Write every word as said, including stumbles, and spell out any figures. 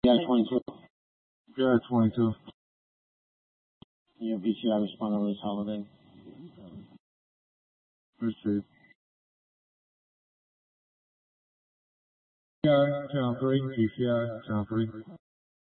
P I twenty-two. P I twenty-two. Your V C I respond on this holiday. Appreciate it. P I channel three, P C I channel three.